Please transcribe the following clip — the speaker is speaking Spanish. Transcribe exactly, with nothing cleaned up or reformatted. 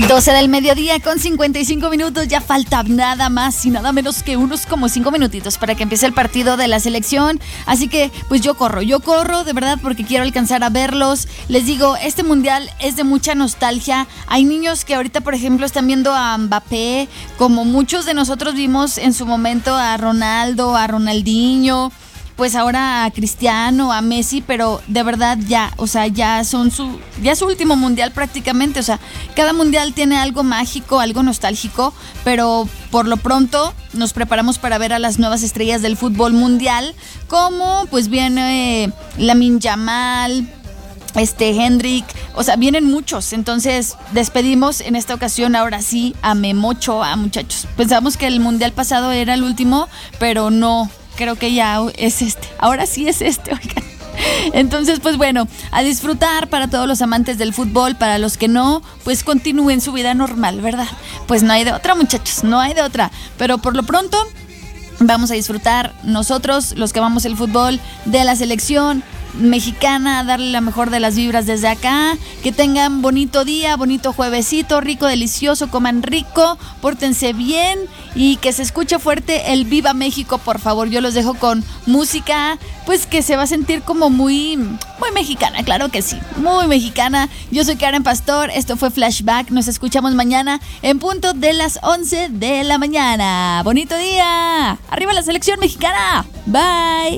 doce del mediodía con cincuenta y cinco minutos, ya falta nada más y nada menos que unos como cinco minutitos para que empiece el partido de la selección, así que pues yo corro, yo corro de verdad porque quiero alcanzar a verlos. Les digo, este mundial es de mucha nostalgia, hay niños que ahorita por ejemplo están viendo a Mbappé, como muchos de nosotros vimos en su momento a Ronaldo, a Ronaldinho, pues ahora a Cristiano, a Messi, pero de verdad ya, o sea, ya son su, ya su último mundial prácticamente, o sea, cada mundial tiene algo mágico, algo nostálgico, pero por lo pronto nos preparamos para ver a las nuevas estrellas del fútbol mundial, como pues viene eh, Lamine Yamal, este Hendrik, o sea, vienen muchos, entonces despedimos en esta ocasión ahora sí a Memo Ochoa, muchachos. Pensamos que el mundial pasado era el último, pero no. Creo que ya es este. Ahora sí es este, oigan. Entonces, pues bueno, a disfrutar para todos los amantes del fútbol, para los que no, pues continúen su vida normal, ¿verdad? Pues no hay de otra, muchachos, no hay de otra. Pero por lo pronto, vamos a disfrutar nosotros, los que amamos el fútbol, de la selección mexicana, darle la mejor de las vibras desde acá, que tengan bonito día, bonito juevesito, rico, delicioso, coman rico, pórtense bien y que se escuche fuerte el Viva México, por favor. Yo los dejo con música, pues que se va a sentir como muy, muy mexicana, claro que sí, muy mexicana. Yo soy Karen Pastor, esto fue Flashback, nos escuchamos mañana en punto de las once de la mañana. Bonito día, arriba la selección mexicana, bye.